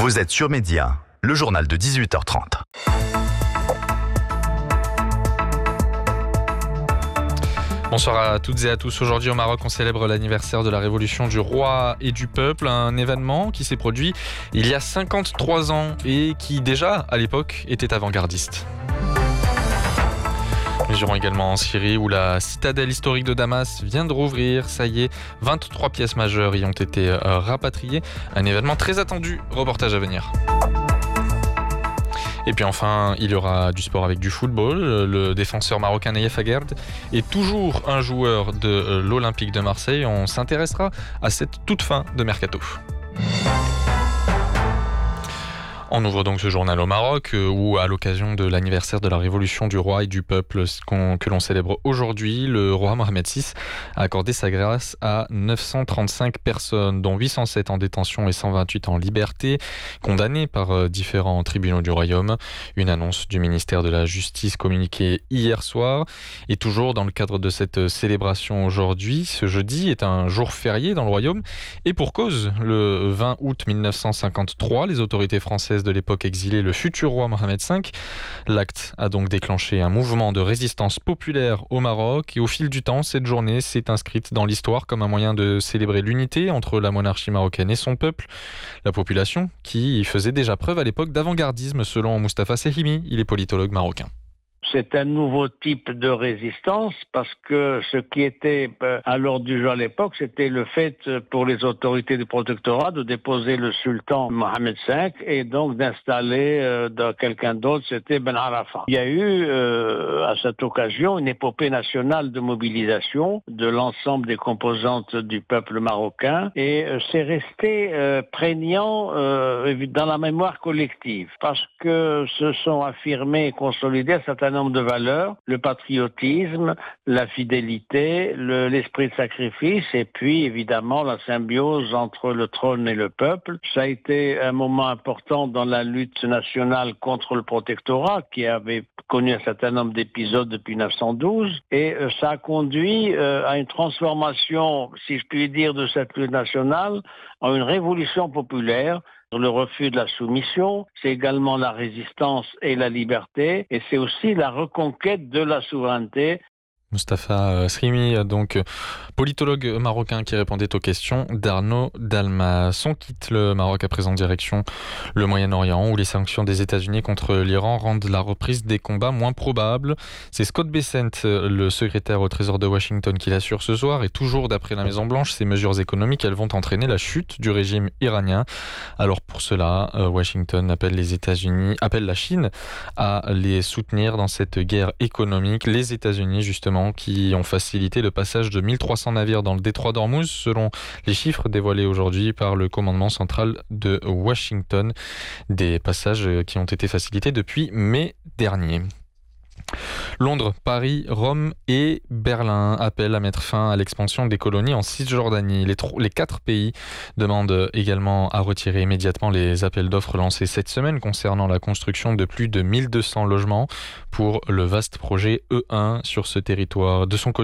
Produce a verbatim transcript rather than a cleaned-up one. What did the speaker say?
Vous êtes sur Média, le journal de dix-huit heures trente. Bonsoir à toutes et à tous. Aujourd'hui au Maroc, on célèbre l'anniversaire de la révolution du roi et du peuple, un événement qui s'est produit il y a cinquante-trois ans et qui déjà, à l'époque, était avant-gardiste. Nous irons également en Syrie où la citadelle historique de Damas vient de rouvrir. Ça y est, vingt-trois pièces majeures y ont été euh, rapatriées. Un événement très attendu. Reportage à venir. Et puis enfin, il y aura du sport avec du football. Le défenseur marocain Nayef Aguerd est toujours un joueur de l'Olympique de Marseille. On s'intéressera à cette toute fin de mercato. On ouvre donc ce journal au Maroc euh, où, à l'occasion de l'anniversaire de la révolution du roi et du peuple qu'on, que l'on célèbre aujourd'hui, le roi Mohamed six a accordé sa grâce à neuf cent trente-cinq personnes, dont huit cent sept en détention et cent vingt-huit en liberté, condamnées par euh, différents tribunaux du royaume. Une annonce du ministère de la Justice communiquée hier soir. Et toujours dans le cadre de cette célébration aujourd'hui, ce jeudi est un jour férié dans le royaume. Et pour cause, le vingt août mille neuf cent cinquante-trois, les autorités françaises de l'époque exilé le futur roi Mohamed cinq. L'acte a donc déclenché un mouvement de résistance populaire au Maroc et au fil du temps, cette journée s'est inscrite dans l'histoire comme un moyen de célébrer l'unité entre la monarchie marocaine et son peuple, la population qui faisait déjà preuve à l'époque d'avant-gardisme selon Moustapha Sehimi, il est politologue marocain. C'est un nouveau type de résistance parce que ce qui était à l'ordre du jour à l'époque, c'était le fait pour les autorités du protectorat de déposer le sultan Mohamed cinq et donc d'installer euh, quelqu'un d'autre, c'était Ben Arafat. Il y a eu euh, à cette occasion une épopée nationale de mobilisation de l'ensemble des composantes du peuple marocain et euh, c'est resté euh, prégnant euh, dans la mémoire collective parce que se sont affirmés et consolidés un certain nombre de valeurs, le patriotisme, la fidélité, le, l'esprit de sacrifice et puis évidemment la symbiose entre le trône et le peuple. Ça a été un moment important dans la lutte nationale contre le protectorat qui avait connu un certain nombre d'épisodes depuis neuf cent douze et euh, ça a conduit euh, à une transformation, si je puis dire, de cette lutte nationale en une révolution populaire. Le refus de la soumission, c'est également la résistance et la liberté, et c'est aussi la reconquête de la souveraineté. Moustapha Sehimi, donc politologue marocain qui répondait aux questions d'Arnaud Dalmas. On quitte le Maroc à présent direction le Moyen-Orient où les sanctions des États-Unis contre l'Iran rendent la reprise des combats moins probable. C'est Scott Bessent, le secrétaire au Trésor de Washington, qui l'assure ce soir. Et toujours d'après la Maison-Blanche, ces mesures économiques, elles vont entraîner la chute du régime iranien. Alors pour cela, Washington appelle les États-Unis, appelle la Chine à les soutenir dans cette guerre économique. Les États-Unis, justement, qui ont facilité le passage de mille trois cents navires dans le détroit d'Ormuz, selon les chiffres dévoilés aujourd'hui par le commandement central de Washington. Des passages qui ont été facilités depuis mai dernier. Londres, Paris, Rome et Berlin appellent à mettre fin à l'expansion des colonies en Cisjordanie. Les, tro- les quatre pays demandent également à retirer immédiatement les appels d'offres lancés cette semaine concernant la construction de plus de mille deux cents logements pour le vaste projet E un sur ce territoire. De son côté,